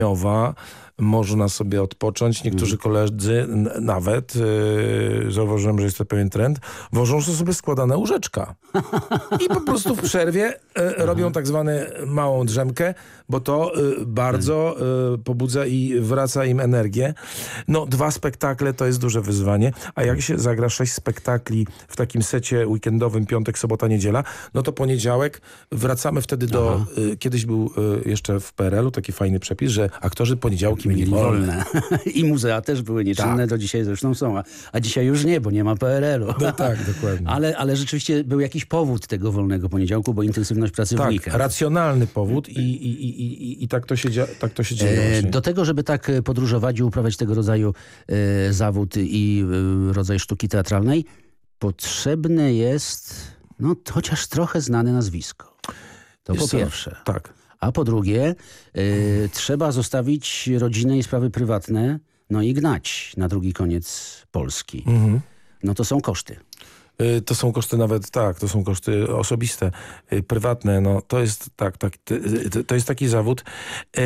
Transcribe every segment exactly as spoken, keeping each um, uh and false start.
można sobie odpocząć. Niektórzy koledzy n- nawet, yy, zauważyłem, że jest to pewien trend, wożą sobie składane łóżeczka. I po prostu w przerwie yy, robią tak zwaną małą drzemkę, bo to yy, bardzo yy, pobudza i wraca im energię. No, dwa spektakle to jest duże wyzwanie, a jak się zagra sześć spektakli w takim secie weekendowym, piątek, sobota, niedziela, no to poniedziałek wracamy wtedy do... Yy, kiedyś był yy, jeszcze w P R L u taki fajny przepis, że aktorzy poniedziałki mieli wolne. I muzea też były nieczynne, Tak. do dzisiaj zresztą są, a, a dzisiaj już nie, bo nie ma P R L u. No tak, dokładnie. Ale, ale rzeczywiście był jakiś powód tego wolnego poniedziałku, bo intensywność pracy w Tak, weekend. racjonalny powód i, i, i, i, i tak, to się dzia- tak to się dzieje E, właśnie. do tego, żeby tak e, podróżować i uprawiać tego rodzaju e, zawód i e, rodzaj sztuki teatralnej, potrzebne jest no chociaż trochę znane nazwisko. To Wiesz po co? pierwsze. Tak. A po drugie, y, trzeba zostawić rodzinę i sprawy prywatne, no i gnać na drugi koniec Polski. Mhm. No to są koszty. Y, To są koszty nawet, tak, to są koszty osobiste, y, prywatne, no to jest tak, tak to, to jest taki zawód. Y,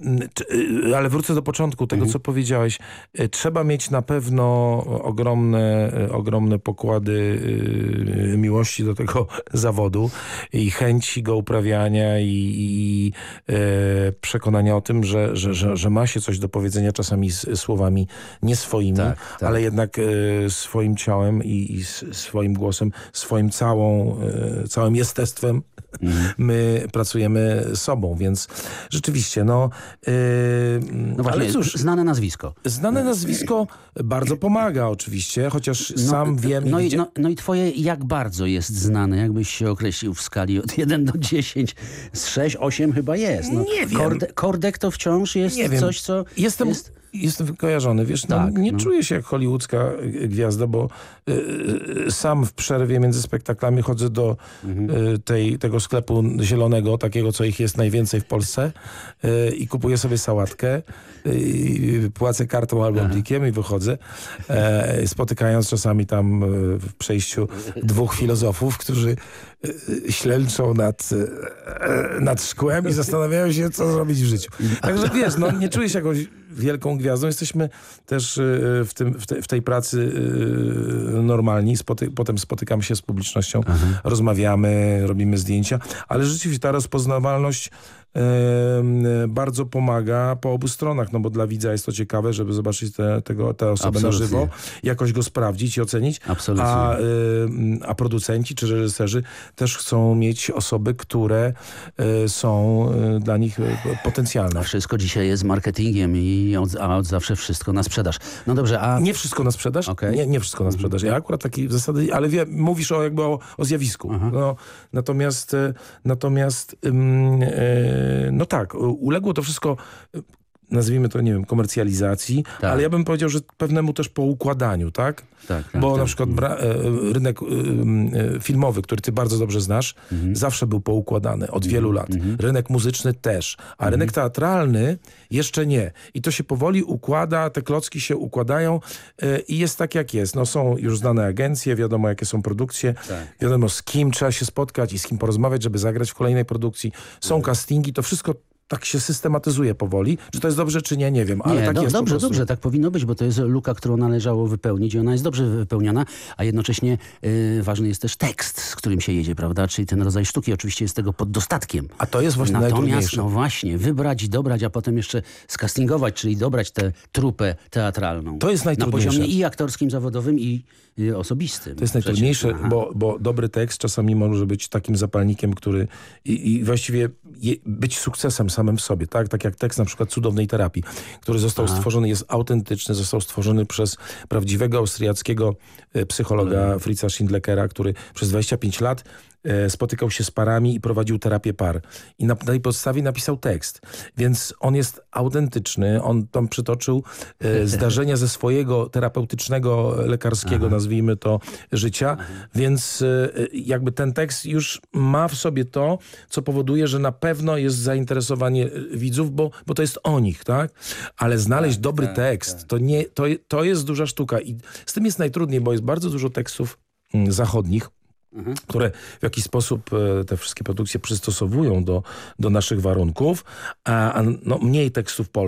y, Ale wrócę do początku tego, Mhm. co powiedziałeś. Y, Trzeba mieć na pewno ogromne, y, ogromne pokłady y, miłości do tego zawodu i chęci go uprawiania i, i y, przekonania o tym, że, że, że, że ma się coś do powiedzenia czasami z słowami nie swoimi, Tak, tak. ale jednak y, swoim ciałem i, i s- swoim głosem, swoim całą, y, całym jestestwem Mhm. my pracujemy sobą, więc rzeczywiście, no, y, No właśnie, ale cóż, znane nazwisko. znane nazwisko bardzo pomaga oczywiście, chociaż sam wiem No i i, widzia- no, no i twoje jak bardzo jest znane? Jakbyś się określił w skali od jeden do dziesięciu? Z sześć, osiem chyba jest. No, Nie wiem. Korde, kordek to wciąż jest Nie wiem. coś, co Jestem, jest... jestem kojarzony, wiesz, Tak, no, nie no. czuję się jak hollywoodzka y, gwiazda, bo y, y, sam w przerwie między spektaklami chodzę do y, tej, tego sklepu zielonego, takiego, co ich jest najwięcej w Polsce y, i kupuję sobie sałatkę, y, płacę kartą albo blikiem i wychodzę, e, spotykając czasami tam y, w przejściu dwóch filozofów, którzy y, ślęczą nad, y, nad szkłem i zastanawiają się, co zrobić w życiu. Także wiesz, no nie czuję się jakąś wielką gwiazdą. Jesteśmy też y, w, tym, w, te, w tej pracy y, normalni. Spoty, potem spotykamy się z publicznością, rozmawiamy, robimy zdjęcia, ale rzeczywiście ta rozpoznawalność y, bardzo pomaga po obu stronach, no bo dla widza jest to ciekawe, żeby zobaczyć te, tego, tę osobę na Absolutnie. żywo, jakoś go sprawdzić i ocenić, Absolutnie. a, y, a producenci czy reżyserzy też chcą mieć osoby, które y, są y, dla nich y, potencjalne. A wszystko dzisiaj jest marketingiem i od, a od zawsze wszystko na sprzedaż. No dobrze, a... Nie wszystko na sprzedaż? Okej. Nie, nie wszystko na sprzedaż. Ja akurat taki w zasadzie, ale wie, mówisz o, jakby o, o zjawisku. No, natomiast e, natomiast ym, e, no tak, uległo to wszystko, e, nazwijmy to, nie wiem, komercjalizacji, Tak. ale ja bym powiedział, że pewnemu też poukładaniu, tak? Tak, tak, Bo tak. na przykład bra- e, rynek e, e, filmowy, który ty bardzo dobrze znasz, zawsze był poukładany od wielu lat. Rynek muzyczny też, a rynek teatralny jeszcze nie. I to się powoli układa, te klocki się układają e, i jest tak jak jest. No, są już znane agencje, wiadomo jakie są produkcje, Tak. wiadomo z kim trzeba się spotkać i z kim porozmawiać, żeby zagrać w kolejnej produkcji. Są castingi, to wszystko tak się systematyzuje powoli. Czy to jest dobrze, czy nie, nie wiem, ale Nie, tak do, jest po dobrze, prostu. dobrze, tak powinno być, bo to jest luka, którą należało wypełnić i ona jest dobrze wypełniana, a jednocześnie y, ważny jest też tekst, z którym się jedzie, prawda? Czyli ten rodzaj sztuki oczywiście jest tego pod dostatkiem. A to jest właśnie Natomiast, najtrudniejsze. no właśnie, wybrać, dobrać, a potem jeszcze skastingować, czyli dobrać tę trupę teatralną. To jest Na najtrudniejsze. poziomie i aktorskim, zawodowym, i y, osobistym. To jest najtrudniejsze, Przecież, aha. bo, bo dobry tekst czasami może być takim zapalnikiem, który i, i właściwie je, być sukcesem samym w sobie, tak? Tak jak tekst na przykład Cudownej terapii, który został Aha. stworzony, jest autentyczny, został stworzony przez prawdziwego austriackiego e, psychologa Fritza Schindleckera, który przez dwadzieścia pięć lat e, spotykał się z parami i prowadził terapię par. I na tej podstawie napisał tekst. Więc on jest autentyczny, on tam przytoczył e, zdarzenia ze swojego terapeutycznego, lekarskiego, Aha. nazwijmy to, życia. Więc e, jakby ten tekst już ma w sobie to, co powoduje, że na pewno jest zainteresowanie e, widzów, bo, bo to jest o nich, tak? Ale znaleźć dobry tak, tekst, tak. To, nie, to, to jest duża sztuka. I z tym jest najtrudniej, bo jest bardzo dużo tekstów mm, zachodnich, które w jakiś sposób e, te wszystkie produkcje przystosowują do, do naszych warunków, a, a no, mniej tekstów polskich.